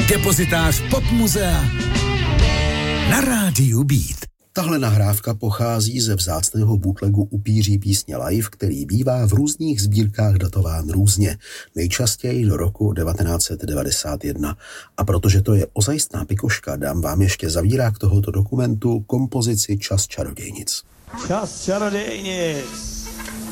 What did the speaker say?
Depozitář Popmuzea na rádiu Beat. Tahle nahrávka pochází ze vzácného bootlegu Upíří písně live, který bývá v různých sbírkách datován různě, nejčastěji do roku 1991. A protože to je ozajstná pikoška, dám vám ještě zavírák tohoto dokumentu kompozici Čas čarodějnic. Čas čarodějnic.